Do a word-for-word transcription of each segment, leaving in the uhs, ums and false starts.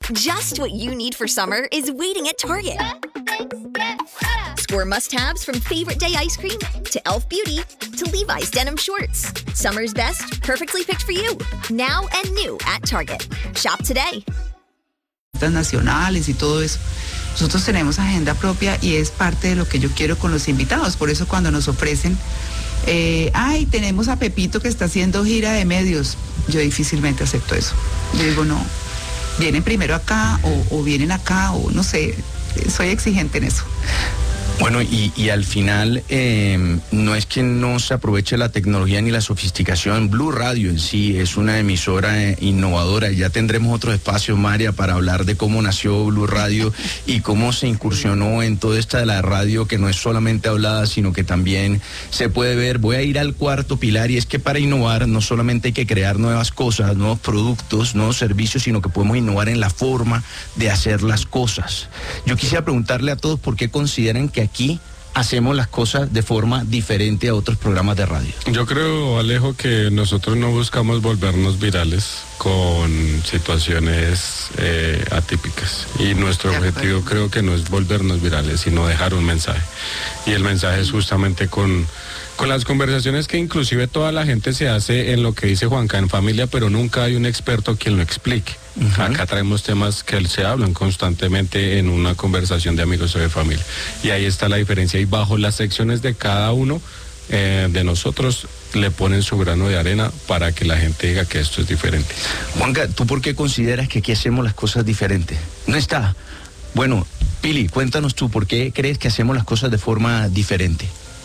Just what you need for summer is waiting at Target. Score must-haves from favorite day ice cream to e l f Beauty to Levi's denim shorts. Summer's best, perfectly picked for you. Now and new at Target. Shop today. Nacionales y todo eso. Nosotros tenemos agenda propia y es parte de lo que yo quiero con los invitados. Por eso cuando nos ofrecen, eh, ay, tenemos a Pepito que está haciendo gira de medios, yo difícilmente acepto eso. Yo digo, no, vienen primero acá o, o vienen acá o no sé, soy exigente en eso. Bueno, y, y al final eh, no es que no se aproveche la tecnología ni la sofisticación. Blue Radio en sí es una emisora eh, innovadora. Ya tendremos otros espacios, María, para hablar de cómo nació Blue Radio y cómo se incursionó en toda esta de la radio que no es solamente hablada, sino que también se puede ver. Voy a ir al cuarto pilar y es que para innovar no solamente hay que crear nuevas cosas, nuevos productos, nuevos servicios, sino que podemos innovar en la forma de hacer las cosas. Yo quisiera preguntarle a todos por qué consideran que aquí hacemos las cosas de forma diferente a otros programas de radio. Yo creo, Alejo, que nosotros no buscamos volvernos virales con situaciones eh, atípicas y nuestro objetivo creo que no es volvernos virales, sino dejar un mensaje. Y el mensaje es justamente con, con las conversaciones que inclusive toda la gente se hace en lo que dice Juanca en familia, pero nunca hay un experto quien lo explique. Uh-huh. Acá traemos temas que se hablan constantemente en una conversación de amigos o de familia. Y ahí está la diferencia. Y bajo las secciones de cada uno eh, de nosotros le ponen su grano de arena para que la gente diga que esto es diferente. Juanca, ¿tú por qué consideras que aquí hacemos las cosas diferentes? No está. Bueno, Pili, cuéntanos tú, ¿por qué crees que hacemos las cosas de forma diferente?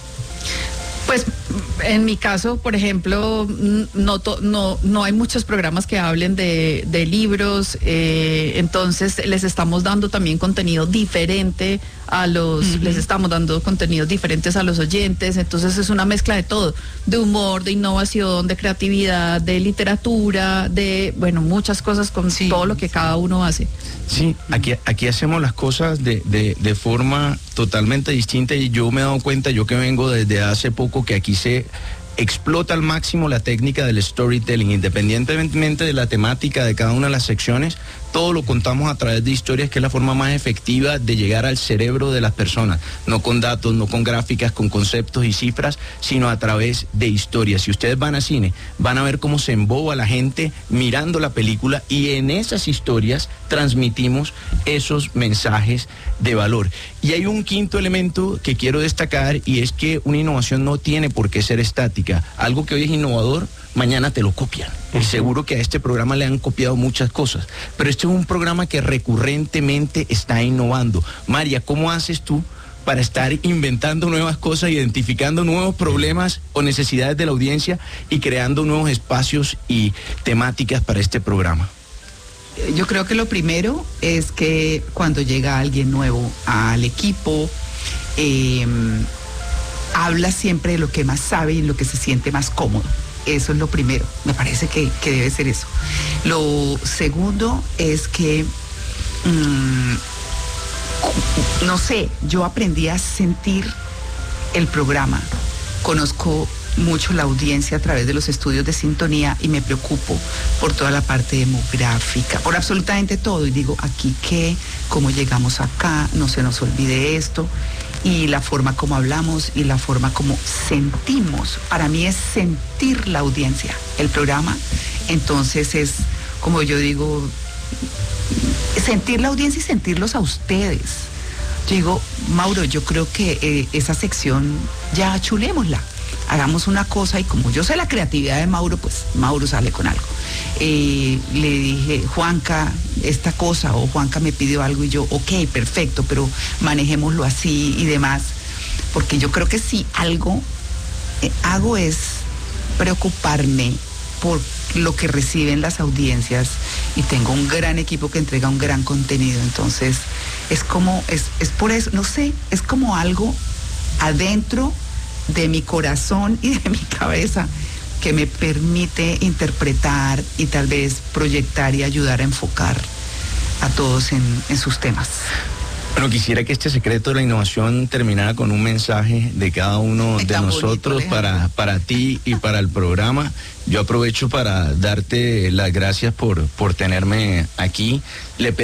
Pues en mi caso, por ejemplo, no, to, no, no hay muchos programas que hablen de, de libros, eh, entonces les estamos dando también contenido diferente a los, uh-huh. les estamos dando contenidos diferentes a los oyentes, entonces es una mezcla de todo, de humor, de innovación, de creatividad, de literatura, de, bueno, muchas cosas con sí, todo lo que sí. cada uno hace. Sí, aquí, aquí hacemos las cosas de, de, de forma totalmente distinta y yo me he dado cuenta, yo que vengo desde hace poco, que aquí se explota al máximo la técnica del storytelling, independientemente de la temática de cada una de las secciones, todo lo contamos a través de historias, que es la forma más efectiva de llegar al cerebro de las personas, no con datos, no con gráficas, con conceptos y cifras, sino a través de historias. Si ustedes van a cine, van a ver cómo se emboba la gente mirando la película y en esas historias transmitimos esos mensajes de valor. Y hay un quinto elemento que quiero destacar y es que una innovación no tiene por qué ser estática. Algo que hoy es innovador, mañana te lo copian. Y seguro que a este programa le han copiado muchas cosas. Pero este es un programa que recurrentemente está innovando. María, ¿cómo haces tú para estar inventando nuevas cosas, identificando nuevos problemas o necesidades de la audiencia y creando nuevos espacios y temáticas para este programa? Yo creo que lo primero es que cuando llega alguien nuevo al equipo, eh, habla siempre de lo que más sabe y lo que se siente más cómodo. Eso es lo primero, me parece que, que debe ser eso. Lo segundo es que, mmm, no sé, yo aprendí a sentir el programa. Conozco mucho la audiencia a través de los estudios de sintonía y me preocupo por toda la parte demográfica, por absolutamente todo. Y digo, aquí qué, cómo llegamos acá, no se nos olvide esto. Y la forma como hablamos y la forma como sentimos. Para mí es sentir la audiencia, el programa. Entonces es, como yo digo, sentir la audiencia y sentirlos a ustedes. Yo digo, Mauro, yo creo que eh, esa sección ya chulémosla. Hagamos una cosa y como yo sé la creatividad de Mauro, pues Mauro sale con algo. Eh, le dije, Juanca, esta cosa, o Juanca me pidió algo y yo, ok, perfecto, pero manejémoslo así y demás. Porque yo creo que si algo eh, hago es preocuparme por lo que reciben las audiencias y tengo un gran equipo que entrega un gran contenido. Entonces, es como, es, es por eso, no sé, es como algo adentro de mi corazón y de mi cabeza que me permite interpretar y tal vez proyectar y ayudar a enfocar a todos en, en sus temas. Bueno, quisiera que este secreto de la innovación terminara con un mensaje de cada uno de nosotros para, para ti y para el programa. Yo aprovecho para darte las gracias por, por tenerme aquí. Le